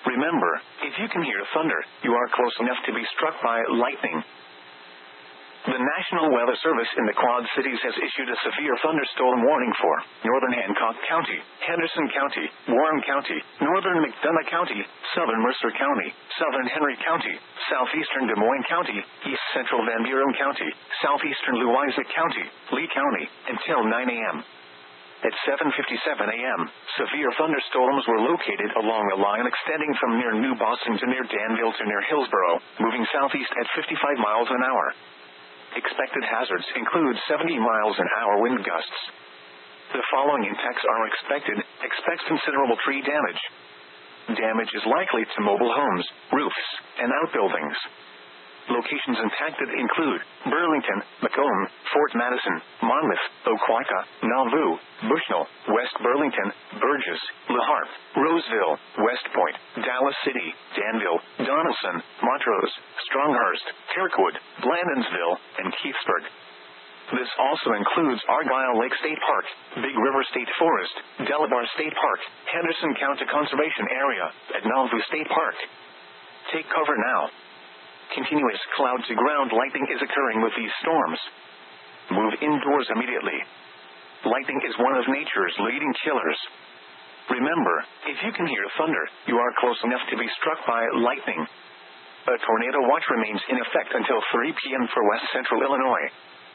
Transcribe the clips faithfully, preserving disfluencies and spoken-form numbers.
Remember, if you can hear thunder, you are close enough to be struck by lightning. The National Weather Service in the Quad Cities has issued a severe thunderstorm warning for northern Hancock County, Henderson County, Warren County, northern McDonough County, southern Mercer County, southern Henry County, southeastern Des Moines County, east central Van Buren County, southeastern Louisa County, Lee County, until nine a.m. At seven fifty-seven a.m., severe thunderstorms were located along a line extending from near New Boston to near Danville to near Hillsboro, moving southeast at fifty-five miles an hour. Expected hazards include seventy miles an hour wind gusts. The following impacts are expected. Expect considerable tree damage. Damage is likely to mobile homes, roofs, and outbuildings. Locations impacted include Burlington, Macomb, Fort Madison, Monmouth, Oquawka, Nauvoo, Bushnell, West Burlington, Burgess, La Harpe, Roseville, West Point, Dallas City, Danville, Donelson, Montrose, Stronghurst, Kirkwood, Blandonsville, and Keithsburg. This also includes Argyle Lake State Park, Big River State Forest, Delabar State Park, Henderson County Conservation Area, and Nauvoo State Park. Take cover now. Continuous cloud-to-ground lightning is occurring with these storms. Move indoors immediately. Lightning is one of nature's leading killers. Remember, if you can hear thunder, you are close enough to be struck by lightning. A tornado watch remains in effect until three p.m. for west central Illinois.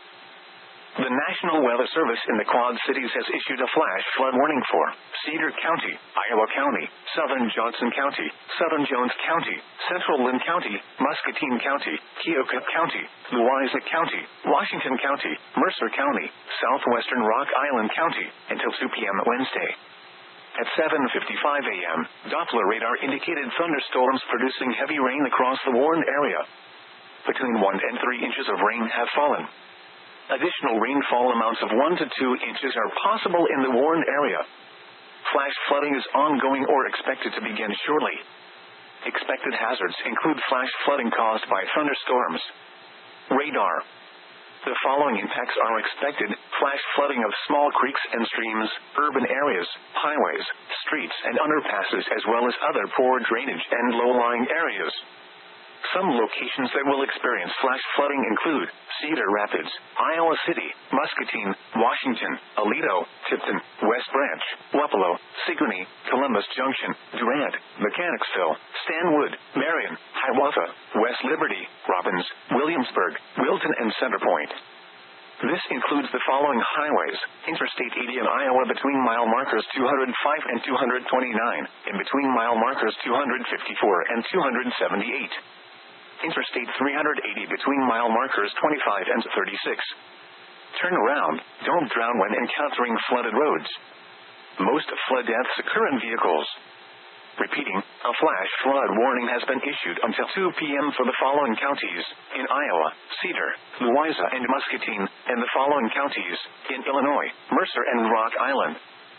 The National Weather Service in the Quad Cities has issued a flash flood warning for Cedar County, Iowa County, southern Johnson County, southern Jones County, central Lynn County, Muscatine County, Keokuk County, Louisa County, Washington County, Mercer County, southwestern Rock Island County, until two p.m. Wednesday. At seven fifty-five a.m., Doppler radar indicated thunderstorms producing heavy rain across the warned area. Between one and three inches of rain have fallen. Additional rainfall amounts of one to two inches are possible in the warned area. Flash flooding is ongoing or expected to begin shortly. Expected hazards include flash flooding caused by thunderstorms. Radar. The following impacts are expected: flash flooding of small creeks and streams, urban areas, highways, streets and underpasses, as well as other poor drainage and low-lying areas. Some locations that will experience flash flooding include Cedar Rapids, Iowa City, Muscatine, Washington, Aledo, Tipton, West Branch, Wapello, Sigourney, Columbus Junction, Durant, Mechanicsville, Stanwood, Marion, Hiawatha, West Liberty, Robbins, Williamsburg, Wilton, and Centerpoint. This includes the following highways: Interstate eighty in Iowa between mile markers two hundred five and two hundred twenty-nine, and between mile markers two hundred fifty-four and two hundred seventy-eight. Interstate three hundred eighty between mile markers twenty-five and thirty-six. Turn around, don't drown when encountering flooded roads. Most flood deaths occur in vehicles. Repeating, a flash flood warning has been issued until two p.m. for the following counties: in Iowa, Cedar, Louisa and Muscatine, and the following counties: in Illinois, Mercer and Rock Island.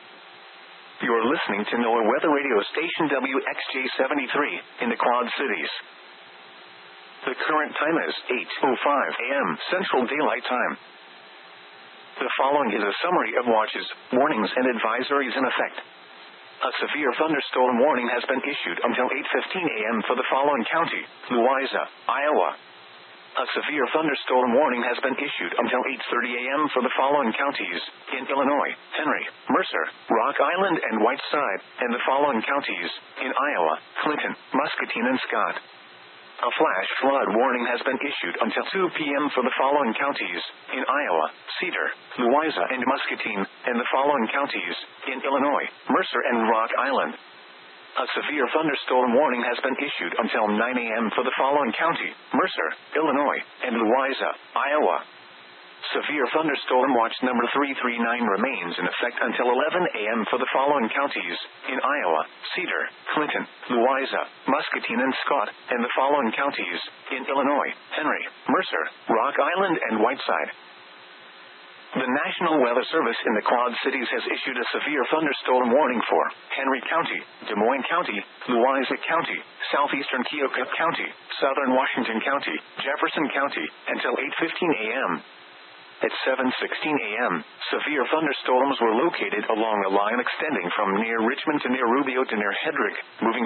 You are listening to NOAA Weather Radio Station W X J seventy-three, in the Quad Cities. The current time is eight oh five a.m. Central Daylight Time. The following is a summary of watches, warnings, and advisories in effect. A severe thunderstorm warning has been issued until eight fifteen a.m. for the following county: Louisa, Iowa. A severe thunderstorm warning has been issued until eight thirty a.m. for the following counties: in Illinois, Henry, Mercer, Rock Island, and Whiteside, and the following counties: in Iowa, Clinton, Muscatine, and Scott. A flash flood warning has been issued until two p.m. for the following counties: in Iowa, Cedar, Louisa and Muscatine, and the following counties: in Illinois, Mercer and Rock Island. A severe thunderstorm warning has been issued until nine a.m. for the following county: Mercer, Illinois, and Louisa, Iowa. Severe thunderstorm watch number three three nine remains in effect until eleven a.m. for the following counties: in Iowa, Cedar, Clinton, Louisa, Muscatine, and Scott, and the following counties: in Illinois, Henry, Mercer, Rock Island, and Whiteside. The National Weather Service in the Quad Cities has issued a severe thunderstorm warning for Henry County, Des Moines County, Louisa County, southeastern Keokuk County, southern Washington County, Jefferson County, until eight fifteen a.m. At seven sixteen a.m., severe thunderstorms were located along a line extending from near Richmond to near Rubio to near Hedrick, moving